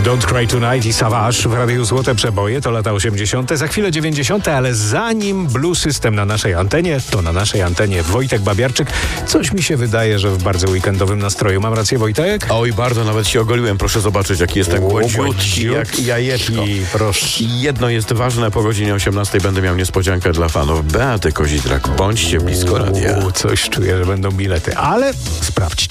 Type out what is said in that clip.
Don't Cry Tonight i Savage w Radiu Złote Przeboje, to lata 80. Za chwilę 90. Ale zanim Blue System na naszej antenie, to na naszej antenie Wojtek Babiarczyk. Coś mi się wydaje, że w bardzo weekendowym nastroju. Mam rację, Wojtek? Oj, bardzo, nawet się ogoliłem. Proszę zobaczyć, jaki jestem gładziutki, jak jajeczko. Proszę. I jedno jest ważne, po godzinie 18 będę miał niespodziankę dla fanów Beaty Kozidrak. Bądźcie blisko radia. Coś czuję, że będą bilety, ale sprawdźcie.